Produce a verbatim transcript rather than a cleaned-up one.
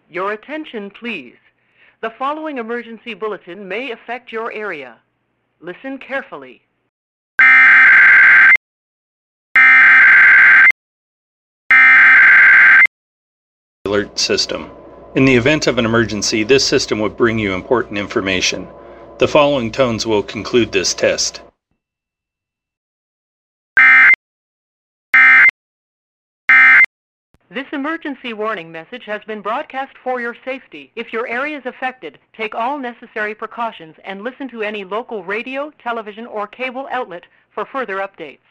Your attention, please. The following emergency bulletin may affect your area. Listen carefully. Alert system. In the event of an emergency, this system would bring you important information. The following tones will conclude this test. This emergency warning message has been broadcast for your safety. If your area is affected, take all necessary precautions and listen to any local radio, television, or cable outlet for further updates.